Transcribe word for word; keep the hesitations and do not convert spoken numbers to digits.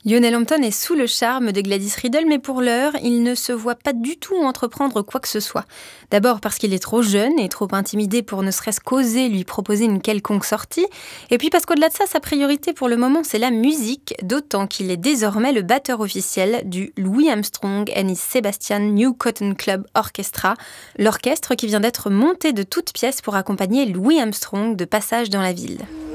Lionel Hampton est sous le charme de Gladys Riddle, mais pour l'heure, il ne se voit pas du tout entreprendre quoi que ce soit. D'abord parce qu'il est trop jeune et trop intimidé pour ne serait-ce qu'oser lui proposer une quelconque sortie. Et puis parce qu'au-delà de ça, sa priorité pour le moment, c'est la musique, d'autant qu'il est désormais le batteur officiel du Louis Armstrong and his Sebastian New Cotton Club Orchestra, l'orchestre qui vient d'être monté de toutes pièces pour accompagner Louis Armstrong de passage dans la ville.